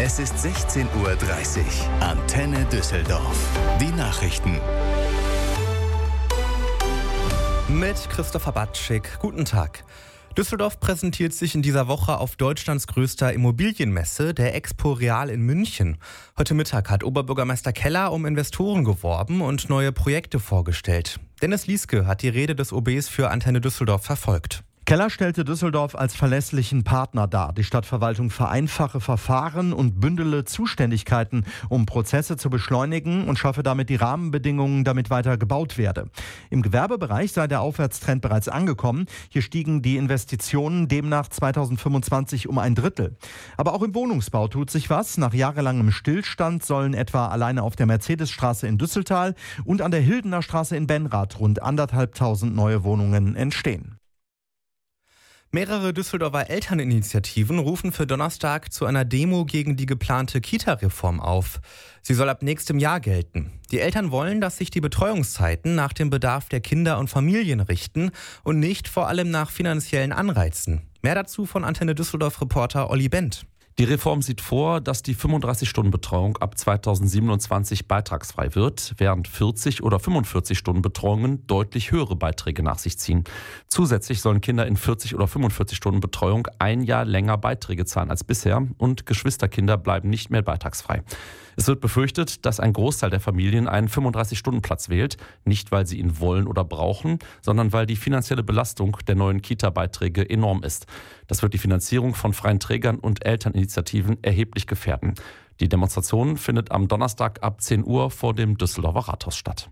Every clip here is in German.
Es ist 16:30 Uhr. Antenne Düsseldorf. Die Nachrichten. Mit Christopher Batschik. Guten Tag. Düsseldorf präsentiert sich in dieser Woche auf Deutschlands größter Immobilienmesse, der Expo Real in München. Heute Mittag hat Oberbürgermeister Keller um Investoren geworben und neue Projekte vorgestellt. Dennis Lieske hat die Rede des OBs für Antenne Düsseldorf verfolgt. Keller stellte Düsseldorf als verlässlichen Partner dar. Die Stadtverwaltung vereinfache Verfahren und bündele Zuständigkeiten, um Prozesse zu beschleunigen und schaffe damit die Rahmenbedingungen, damit weiter gebaut werde. Im Gewerbebereich sei der Aufwärtstrend bereits angekommen. Hier stiegen die Investitionen demnach 2025 um 1/3. Aber auch im Wohnungsbau tut sich was. Nach jahrelangem Stillstand sollen etwa alleine auf der Mercedesstraße in Düsseltal und an der Hildener Straße in Benrath rund 1.500 neue Wohnungen entstehen. Mehrere Düsseldorfer Elterninitiativen rufen für Donnerstag zu einer Demo gegen die geplante Kita-Reform auf. Sie soll ab nächstem Jahr gelten. Die Eltern wollen, dass sich die Betreuungszeiten nach dem Bedarf der Kinder und Familien richten und nicht vor allem nach finanziellen Anreizen. Mehr dazu von Antenne Düsseldorf-Reporter Olli Bent. Die Reform sieht vor, dass die 35-Stunden-Betreuung ab 2027 beitragsfrei wird, während 40- oder 45-Stunden-Betreuungen deutlich höhere Beiträge nach sich ziehen. Zusätzlich sollen Kinder in 40- oder 45-Stunden-Betreuung ein Jahr länger Beiträge zahlen als bisher und Geschwisterkinder bleiben nicht mehr beitragsfrei. Es wird befürchtet, dass ein Großteil der Familien einen 35-Stunden-Platz wählt, nicht weil sie ihn wollen oder brauchen, sondern weil die finanzielle Belastung der neuen Kita-Beiträge enorm ist. Das wird die Finanzierung von freien Trägern und Elterninitiativen erheblich gefährden. Die Demonstration findet am Donnerstag ab 10 Uhr vor dem Düsseldorfer Rathaus statt.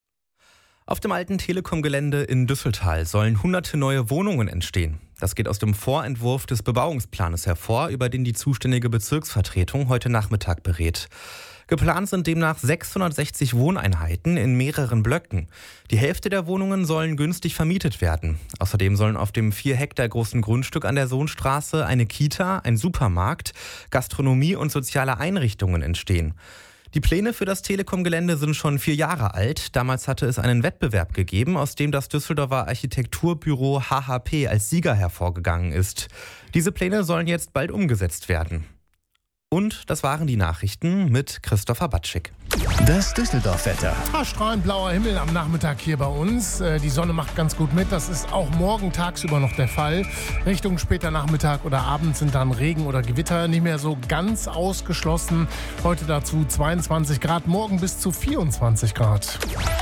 Auf dem alten Telekom-Gelände in Düsseltal sollen hunderte neue Wohnungen entstehen. Das geht aus dem Vorentwurf des Bebauungsplanes hervor, über den die zuständige Bezirksvertretung heute Nachmittag berät. Geplant sind demnach 660 Wohneinheiten in mehreren Blöcken. Die Hälfte der Wohnungen sollen günstig vermietet werden. Außerdem sollen auf dem 4 Hektar großen Grundstück an der Sohnstraße eine Kita, ein Supermarkt, Gastronomie und soziale Einrichtungen entstehen. Die Pläne für das Telekom-Gelände sind schon 4 Jahre alt. Damals hatte es einen Wettbewerb gegeben, aus dem das Düsseldorfer Architekturbüro HHP als Sieger hervorgegangen ist. Diese Pläne sollen jetzt bald umgesetzt werden. Und das waren die Nachrichten mit Christopher Batschik. Das Düsseldorf-Wetter. Strahlend blauer Himmel am Nachmittag hier bei uns. Die Sonne macht ganz gut mit. Das ist auch morgen tagsüber noch der Fall. Richtung später Nachmittag oder Abend sind dann Regen oder Gewitter nicht mehr so ganz ausgeschlossen. Heute dazu 22 Grad, morgen bis zu 24 Grad.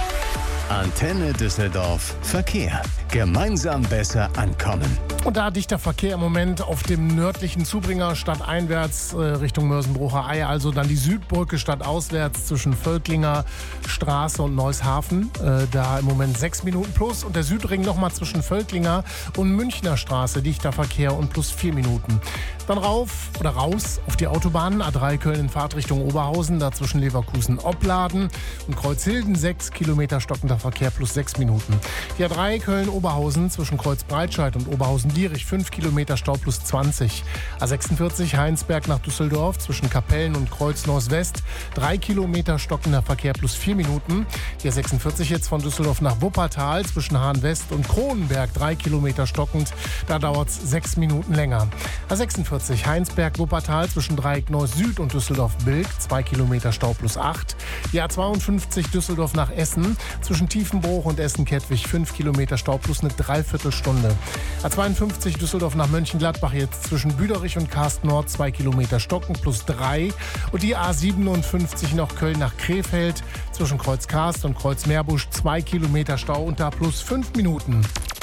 Antenne Düsseldorf. Verkehr. Gemeinsam besser ankommen. Und da dichter Verkehr im Moment auf dem nördlichen Zubringer stadteinwärts Richtung Mörsenbrucher Ei, also dann die Südbrücke stadtauswärts zwischen Völklinger Straße und Neushafen. Da im Moment 6 Minuten plus und der Südring nochmal zwischen Völklinger und Münchner Straße, dichter Verkehr und plus 4 Minuten. Dann rauf oder raus auf die Autobahnen A3 Köln in Fahrtrichtung Oberhausen, da zwischen Leverkusen-Opladen und Kreuzhilden 6 Kilometer stockender Verkehr plus 6 Minuten. Die A3 Köln-Oberhausen zwischen Kreuzbreitscheid und Oberhausen-Dierich 5 Kilometer Stau plus 20. A46 Heinsberg nach Düsseldorf zwischen Kapellen und Kreuz-Norst-West 3 Kilometer stockender Verkehr plus 4 Minuten. Die A46 jetzt von Düsseldorf nach Wuppertal zwischen Hahn-West und Kronenberg 3 Kilometer stockend. Da dauert es 6 Minuten länger. A46 Heinsberg-Wuppertal zwischen Dreieck-Neuss-Süd und Düsseldorf-Bilk 2 Kilometer Stau plus 8. Die A52 Düsseldorf nach Essen zwischen Tiefenbruch und Essen-Kettwig 5 Kilometer Stau plus eine Dreiviertelstunde. A52 Düsseldorf nach Mönchengladbach jetzt zwischen Büderich und Karst-Nord 2 Kilometer Stocken plus 3. Und die A57 nach Köln nach Krefeld zwischen Kreuz-Karst und Kreuz-Meerbusch 2 Kilometer Stau und da plus 5 Minuten.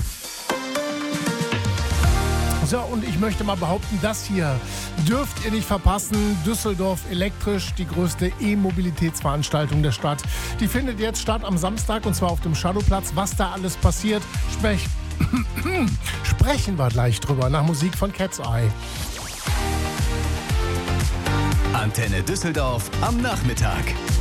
So, und ich möchte mal behaupten, das hier dürft ihr nicht verpassen. Düsseldorf elektrisch, die größte E-Mobilitätsveranstaltung der Stadt. Die findet jetzt statt am Samstag und zwar auf dem Shadowplatz. Was da alles passiert, sprechen wir gleich drüber nach Musik von Cat's Eye. Antenne Düsseldorf am Nachmittag.